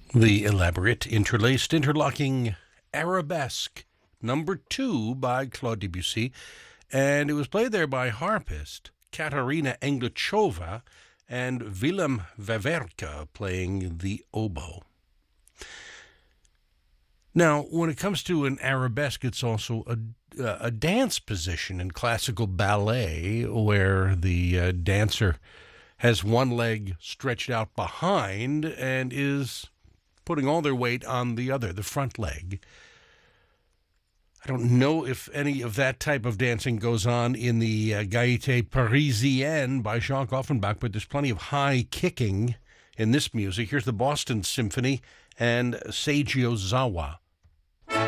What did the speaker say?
The elaborate, interlaced, interlocking Arabesque, number 2 by Claude Debussy, and it was played there by harpist Katarina Englichova and Willem Weverke playing the oboe. Now, when it comes to an arabesque, it's also a dance position in classical ballet where the dancer has one leg stretched out behind and is putting all their weight on the other, the front leg. I don't know if any of that type of dancing goes on in the Gaieté Parisienne by Jacques Offenbach, but there's plenty of high kicking in this music. Here's the Boston Symphony and Seiji Ozawa.